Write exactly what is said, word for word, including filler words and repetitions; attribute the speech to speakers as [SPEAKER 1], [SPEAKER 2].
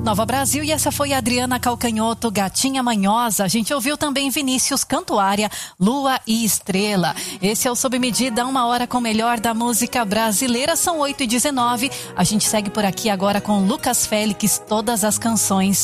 [SPEAKER 1] Nova Brasil, e essa foi a Adriana Calcanhoto, Gatinha Manhosa. A gente ouviu também Vinícius Cantuária, Lua e Estrela. Esse é o Sob Medida, uma hora com o melhor da música brasileira. São oito e dezenove. A gente segue por aqui agora com Lucas Félix, Todas as Canções.